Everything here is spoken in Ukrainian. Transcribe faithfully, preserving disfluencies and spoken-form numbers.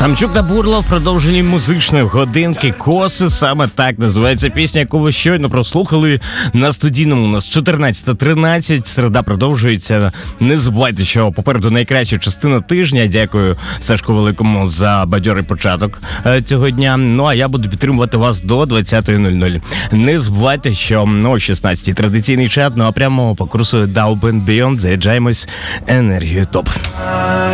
Самчук та Бурла в продовженні музичної годинки «Коси». Саме так називається пісня, яку ви щойно прослухали на студійному. У нас чотирнадцята тринадцять, середа продовжується. Не забувайте, що попереду найкраща частина тижня. Дякую Сашку Великому за бадьорий початок цього дня. Ну, а я буду підтримувати вас до двадцятої нуль нуль. Не забувайте, що о шістнадцятій традиційний чат, ну а прямо по курсу Down and Beyond заряджаємось енергією топ.